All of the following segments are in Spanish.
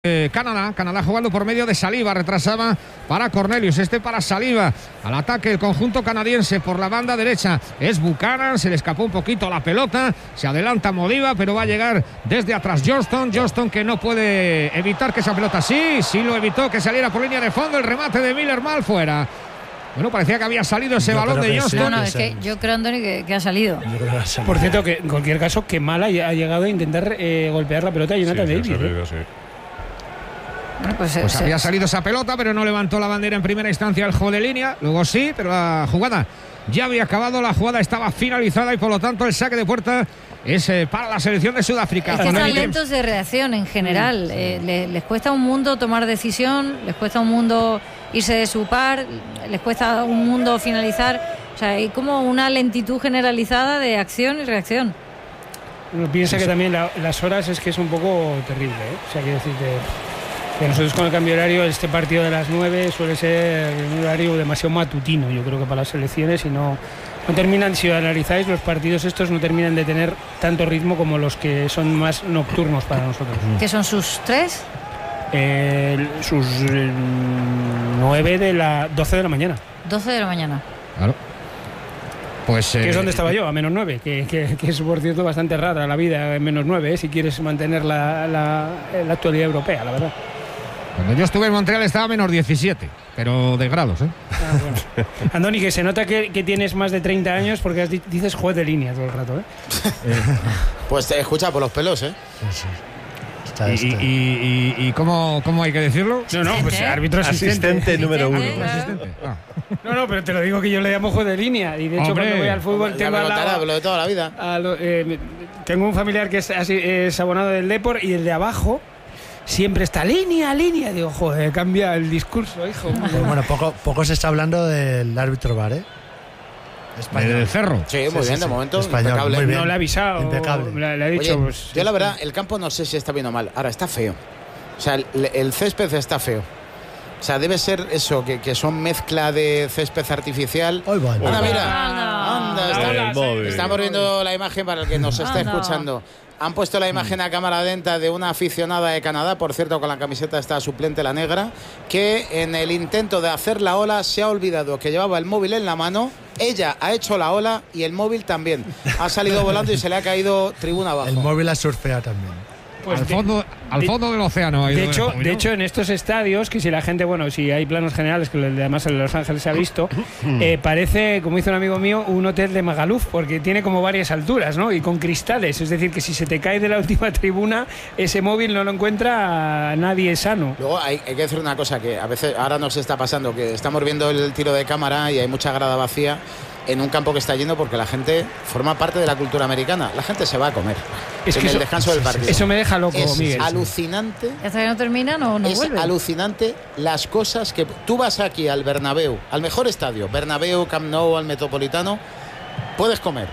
Canadá jugando por medio de Saliba, retrasaba para Cornelius, para Saliba, al ataque el conjunto canadiense por la banda derecha, es Buchanan, se le escapó un poquito la pelota, se adelanta Modiba, pero va a llegar desde atrás Johnston que no puede evitar que esa pelota, sí lo evitó, que saliera por línea de fondo, el remate de Miller mal fuera. Bueno, parecía que había salido ese balón de Johnston. No, es que yo creo, Andoni, que ha salido. Por cierto, que en cualquier caso, que Mala ha llegado a intentar golpear la pelota a Jonathan David. Bueno, pues había salido esa pelota, pero no levantó la bandera en primera instancia el juego de línea. Luego sí, pero la jugada ya había acabado, la jugada estaba finalizada y por lo tanto el saque de puerta es para la selección de Sudáfrica. Es que están lentos de reacción en general. Les cuesta un mundo tomar decisión, les cuesta un mundo irse de su par, les cuesta un mundo finalizar. O sea, hay como una lentitud generalizada de acción y reacción. Uno piensa que también las horas es que es un poco terrible, ¿eh? O sea, quiero decir que nosotros con el cambio horario, este partido de las 9 suele ser un horario demasiado matutino, yo creo que para las selecciones, y no terminan, si analizáis los partidos estos, no terminan de tener tanto ritmo como los que son más nocturnos para nosotros. ¿Qué son sus 3? Sus 9 de la 12 de la mañana. 12 de la mañana. Claro. Pues, que es donde estaba yo, a menos 9, que es por cierto bastante rara la vida en menos 9, si quieres mantener la actualidad europea, la verdad. Cuando yo estuve en Montreal estaba a menos 17, pero de grados, ¿eh? Bueno. Andoni, que se nota que tienes más de 30 años porque dices juez de línea todo el rato, ¿eh? Pues te escucha por los pelos, ¿eh? Sí. ¿Y cómo hay que decirlo? No, pues árbitro asistente número 1. No, pero te lo digo que yo le llamo juez de línea. Y de hecho, cuando voy al fútbol tengo lo de toda la vida. Tengo un familiar que es abonado del Depor y el de abajo siempre está línea. Digo, joder, cambia el discurso, hijo. Bueno, poco se está hablando del árbitro VAR, ¿eh? Español. ¿Del Cerro? Sí, muy bien, de momento. Español, impecable. muy bien. No le ha avisado. Impecable. Le ha dicho. Oye, pues, yo la verdad, el campo no sé si está bien o mal. Ahora, está feo. O sea, el césped está feo. O sea, debe ser eso, que son mezcla de césped artificial. Anda, mira. Estamos viendo la imagen para el que nos está escuchando. Han puesto la imagen a cámara lenta de una aficionada de Canadá, por cierto, con la camiseta está suplente, la negra, que en el intento de hacer la ola se ha olvidado que llevaba el móvil en la mano. Ella ha hecho la ola y el móvil también. Ha salido volando y se le ha caído tribuna abajo. El móvil ha surfeado también. Pues al fondo del océano. De hecho, en estos estadios, que si la gente, si hay planos generales, que además en Los Ángeles se ha visto, parece, como dice un amigo mío, un hotel de Magaluf, porque tiene como varias alturas, ¿no? Y con cristales, es decir, que si se te cae de la última tribuna, ese móvil no lo encuentra nadie sano. Luego hay que decir una cosa, que a veces ahora nos está pasando, que estamos viendo el tiro de cámara y hay mucha grada vacía en un campo que está lleno porque la gente forma parte de la cultura americana. La gente se va a comer en el descanso del partido. Eso me deja loco, Miguel. Es alucinante. ¿Hasta que no termina no vuelve? Es alucinante las cosas que... Tú vas aquí al Bernabéu, al mejor estadio, Bernabéu, Camp Nou, al Metropolitano, puedes comer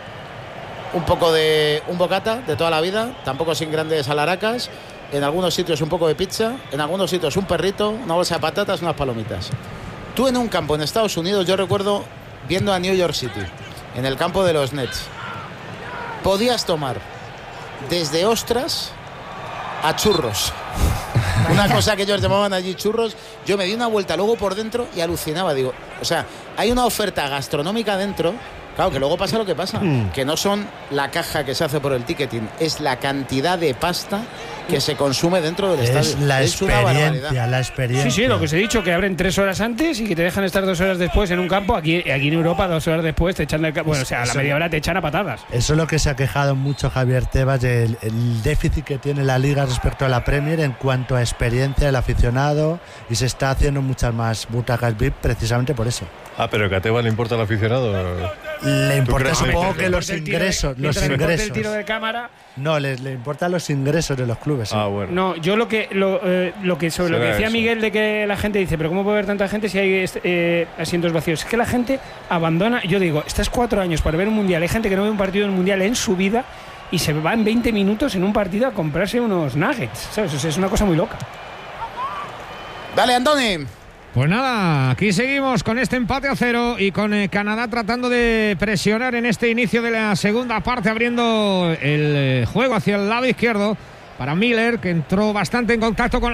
un bocata de toda la vida, tampoco sin grandes alaracas, en algunos sitios un poco de pizza, en algunos sitios un perrito, una bolsa de patatas, unas palomitas. Tú en un campo en Estados Unidos, yo recuerdo viendo a New York City, en el campo de los Nets, podías tomar desde ostras a churros. Una cosa que ellos llamaban allí churros. Yo me di una vuelta luego por dentro y alucinaba. Digo, o sea, hay una oferta gastronómica dentro. Claro, que luego pasa lo que pasa, que no son la caja que se hace por el ticketing, es la cantidad de pasta que se consume dentro del estadio. Es una barbaridad. La experiencia. Sí, lo que os he dicho, que abren 3 horas antes y que te dejan estar 2 horas después en un campo. Aquí en Europa, 2 horas después te echan del campo. Bueno, a la media hora te echan a patadas. Eso es lo que se ha quejado mucho Javier Tebas, el déficit que tiene la Liga respecto a la Premier en cuanto a experiencia del aficionado, y se está haciendo muchas más butacas VIP precisamente por eso. Pero que a Tebas le importa al aficionado. Le importa, supongo que los ingresos. El tiro de cámara. No, le importan los ingresos de los clubes. ¿Sí? Bueno. No, yo lo que decía Miguel, de que la gente dice, pero ¿cómo puede haber tanta gente si hay asientos vacíos? Es que la gente abandona. Yo digo, estás 4 años para ver un mundial. Hay gente que no ve un partido en un mundial en su vida y se va en 20 minutos en un partido a comprarse unos nuggets, ¿sabes? O sea, es una cosa muy loca. Dale, Andoni. Pues nada, aquí seguimos con este empate a 0 y con Canadá tratando de presionar en este inicio de la segunda parte, abriendo el juego hacia el lado izquierdo. para Miller, que entró bastante en contacto con